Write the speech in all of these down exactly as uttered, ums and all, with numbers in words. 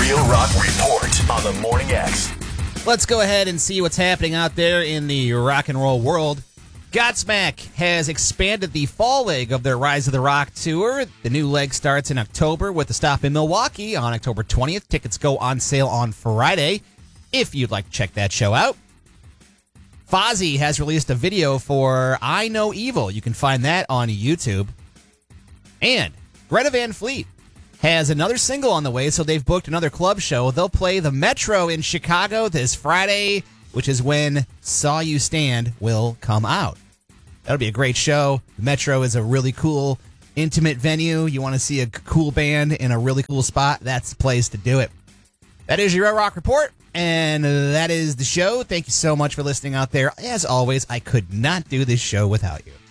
Real Rock Report on the Morning X. Let's go ahead and see what's happening out there in the rock and roll world. Godsmack has expanded the fall leg of their Rise of the Rock tour. The new leg starts in October with a stop in Milwaukee on October twentieth. Tickets go on sale on Friday if you'd like to check that show out. Fozzy has released a video for I Know Evil. You can find that on YouTube. And Greta Van Fleet has another single on the way, so they've booked another club show. They'll play the Metro in Chicago this Friday, which is when Saw You Stand will come out. That'll be a great show. The Metro is a really cool, intimate venue. You want to see a cool band in a really cool spot, that's the place to do it. That is your Real Rock Report, and that is the show. Thank you so much for listening out there. As always, I could not do this show without you.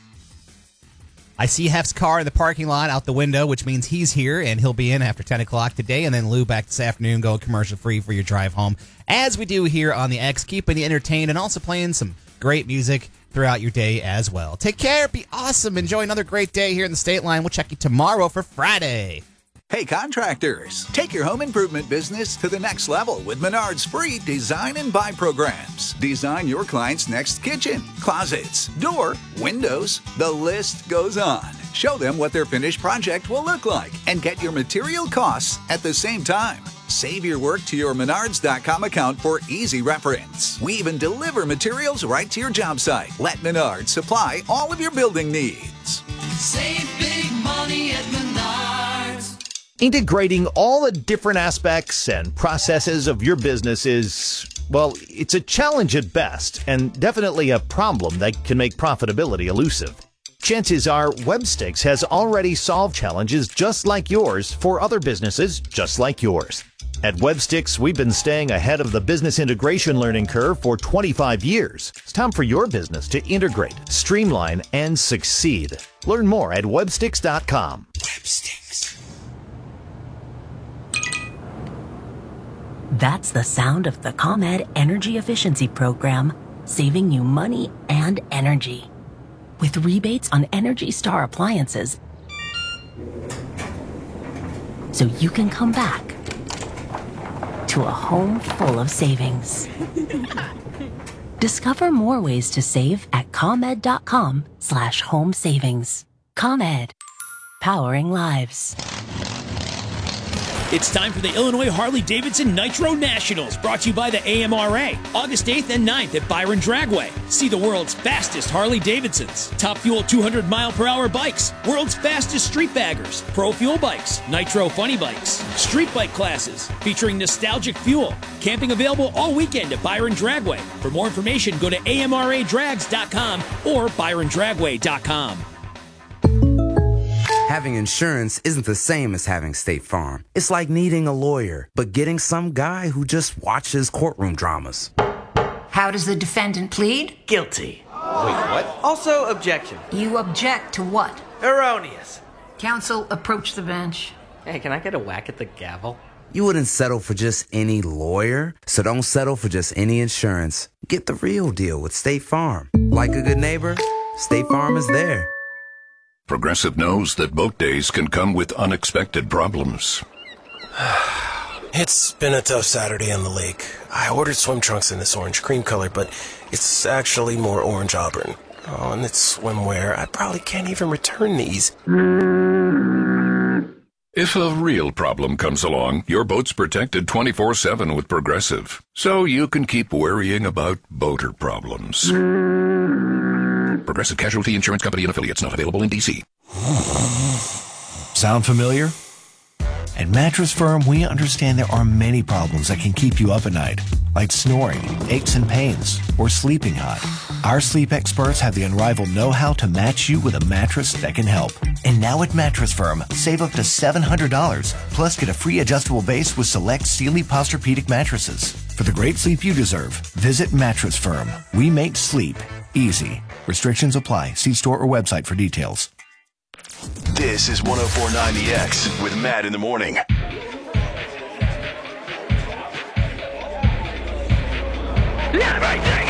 I see Hef's car in the parking lot out the window, which means he's here, and he'll be in after ten o'clock today, and then Lou back this afternoon going commercial-free for your drive home, as we do here on the X, keeping you entertained and also playing some great music throughout your day as well. Take care. Be awesome. Enjoy another great day here in the State Line. We'll check you tomorrow for Friday. Hey, contractors, take your home improvement business to the next level with Menard's free Design and Buy programs. Design your client's next kitchen, closets, door, windows, the list goes on. Show them what their finished project will look like and get your material costs at the same time. Save your work to your Menards dot com account for easy reference. We even deliver materials right to your job site. Let Menards supply all of your building needs. Save big money at Menards. Integrating all the different aspects and processes of your business is, well, it's a challenge at best, and definitely a problem that can make profitability elusive. Chances are Webstix has already solved challenges just like yours for other businesses just like yours. At Webstix, we've been staying ahead of the business integration learning curve for twenty-five years. It's time for your business to integrate, streamline, and succeed. Learn more at webstix dot com. Webstix. That's the sound of the ComEd Energy Efficiency Program, saving you money and energy. With rebates on Energy Star appliances, so you can come back to a home full of savings. Discover more ways to save at ComEd dot com slash home savings. ComEd, powering lives. It's time for the Illinois Harley-Davidson Nitro Nationals, brought to you by the A M R A. August eighth and ninth at Byron Dragway. See the world's fastest Harley-Davidsons, Top Fuel two hundred mile per hour bikes, world's fastest street baggers, Pro Fuel bikes, Nitro Funny bikes, street bike classes featuring nostalgic fuel. Camping available all weekend at Byron Dragway. For more information, go to A M R A drags dot com or byron dragway dot com. Having insurance isn't the same as having State Farm. It's like needing a lawyer, but getting some guy who just watches courtroom dramas. How does the defendant plead? Guilty. Wait, what? Also, objection. You object to what? Erroneous. Counsel, approach the bench. Hey, can I get a whack at the gavel? You wouldn't settle for just any lawyer, so don't settle for just any insurance. Get the real deal with State Farm. Like a good neighbor, State Farm is there. Progressive knows that boat days can come with unexpected problems. It's been a tough Saturday on the lake. I ordered swim trunks in this orange cream color, but it's actually more orange auburn. Oh, and it's swimwear. I probably can't even return these. If a real problem comes along, your boat's protected twenty-four seven with Progressive, so you can keep worrying about boater problems. Progressive Casualty Insurance Company and affiliates, not available in D C. Sound familiar? At Mattress Firm, we understand there are many problems that can keep you up at night, like snoring, aches and pains, or sleeping hot. Our sleep experts have the unrivaled know-how to match you with a mattress that can help. And now at Mattress Firm, save up to seven hundred dollars, plus get a free adjustable base with select Sealy Posturepedic mattresses. For the great sleep you deserve, visit Mattress Firm. We make sleep easy. Restrictions apply. See store or website for details. This is one oh four point nine The X with Matt in the morning. Yeah, right there.